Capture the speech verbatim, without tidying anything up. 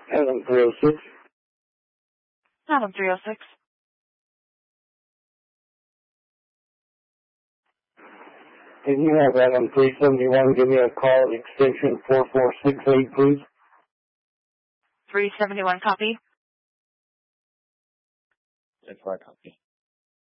Adam three oh six. Adam three oh six. Can you have Adam three seventy-one give me a call at extension four four six eight, please? three seventy-one, copy. That's right, copy.